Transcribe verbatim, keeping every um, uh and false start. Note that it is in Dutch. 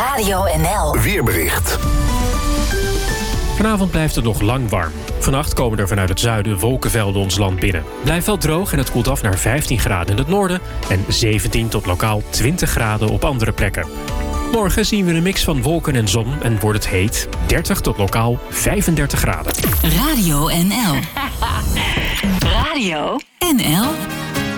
Radio N L. Weerbericht. Vanavond blijft het nog lang warm. Vannacht komen er vanuit het zuiden wolkenvelden ons land binnen. Blijft wel droog en het koelt af naar vijftien graden in het noorden... en zeventien tot lokaal twintig graden op andere plekken. Morgen zien we een mix van wolken en zon en wordt het heet. dertig tot lokaal vijfendertig graden. Radio N L. Radio N L.